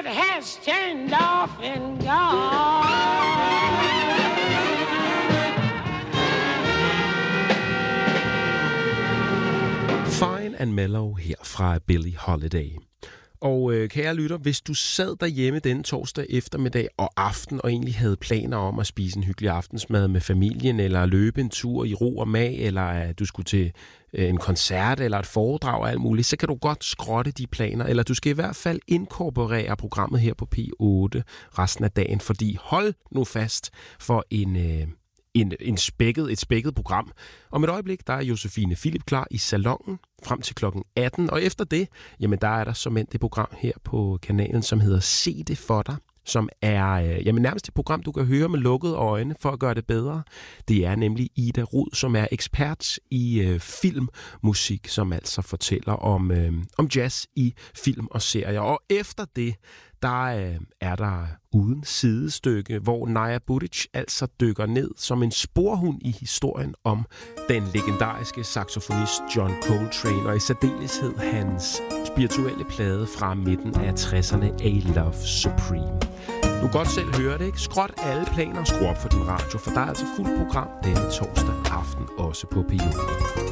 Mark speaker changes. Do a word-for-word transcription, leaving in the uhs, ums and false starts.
Speaker 1: it has turned off and gone.
Speaker 2: Fine and Mellow her fra Billie Holiday. Og øh, kære lytter, hvis du sad derhjemme denne torsdag eftermiddag og aften og egentlig havde planer om at spise en hyggelig aftensmad med familien, eller løbe en tur i ro og mag, eller at du skulle til øh, en koncert eller et foredrag og alt muligt, så kan du godt skrotte de planer, eller du skal i hvert fald inkorporere programmet her på P otte resten af dagen, fordi hold nu fast for en... Øh, En, en spækket, et spækket program. Om et øjeblik, der er Josefine Philip klar i salonen frem til klokken atten, og efter det, jamen der er der såmænd det program her på kanalen, som hedder Se det for dig, som er øh, jamen nærmest et program, du kan høre med lukkede øjne for at gøre det bedre. Det er nemlig Ida Rud, som er ekspert i øh, filmmusik, som altså fortæller om, øh, om jazz i film og serier. Og efter det, der øh, er der uden sidestykke, hvor Naja Budic altså dykker ned som en sporhund i historien om den legendariske saxofonist John Coltrane, og i særdeleshed hans spirituelle plade fra midten af tresserne, A Love Supreme. Du kan godt selv høre det, ikke? Skråt alle planer og skru op for din radio, for der er altså fuldt program denne torsdag aften også på P otte.